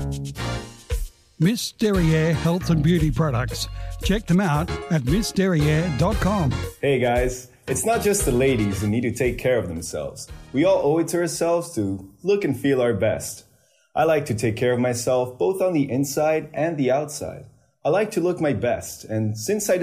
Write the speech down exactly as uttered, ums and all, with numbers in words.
Miss Derriere Health and Beauty Products. Check them out at miss derriere dot com. Hey guys, it's not just the ladies who need to take care of themselves. We all owe it to ourselves to look and feel our best. I like to take care of myself both on the inside and the outside. I like to look my best, and since I